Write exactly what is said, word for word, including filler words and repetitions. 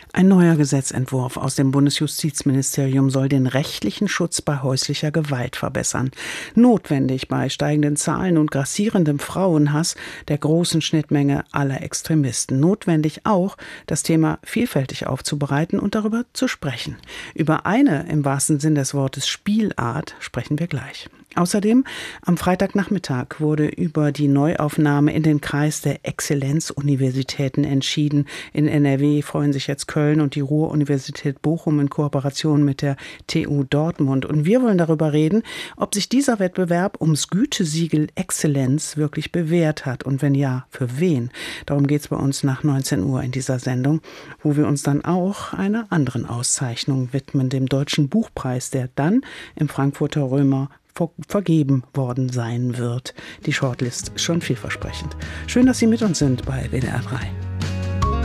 Ein neuer Gesetzentwurf aus dem Bundesjustizministerium soll den rechtlichen Schutz bei häuslicher Gewalt verbessern. Notwendig bei steigenden Zahlen und grassierendem Frauenhass, der großen Schnittmenge aller Extremisten. Notwendig auch, das Thema vielfältig aufzubereiten und darüber zu sprechen. Über eine, im wahrsten Sinn des Wortes, Spielart sprechen wir gleich. Außerdem, am Freitagnachmittag wurde über die Neuaufnahme in den Kreis der Exzellenzuniversitäten entschieden. In N R W freuen sich jetzt Köln und die Ruhr-Universität Bochum in Kooperation mit der T U Dortmund. Und wir wollen darüber reden, ob sich dieser Wettbewerb ums Gütesiegel Exzellenz wirklich bewährt hat. Und wenn ja, für wen? Darum geht es bei uns nach neunzehn Uhr in dieser Sendung, wo wir uns dann auch einer anderen Auszeichnung widmen, dem Deutschen Buchpreis, der dann im Frankfurter Römer vergeben worden sein wird. Die Shortlist ist schon vielversprechend. Schön, dass Sie mit uns sind bei W D R drei.